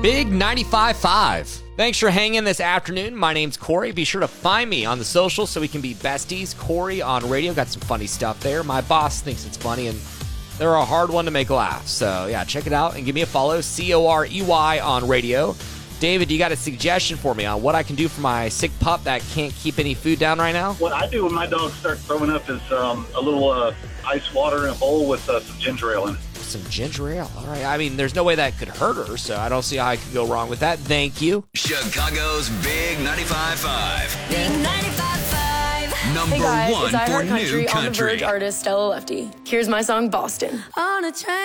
Big 95.5. Thanks for hanging this afternoon. My name's Corey. Be sure to find me on the socials so we can be besties. Corey on radio. Got some funny stuff there. My boss thinks it's funny, and they're a hard one to make laugh. So, yeah, check it out and give me a follow. Corey on radio. David, you got a suggestion for me on what I can do for my sick pup that can't keep any food down right now? What I do when my dogs start throwing up is a little ice water in a bowl with some ginger ale in it. Some ginger ale. All right. I mean, there's no way that could hurt her, so I don't see how I could go wrong with that. Thank you. Chicago's Big 95.5. Big 95.5. Number Hey guys, one it's I for Heart new Country on the country. Verge artist Stella Lefty. Here's my song Boston. On a train.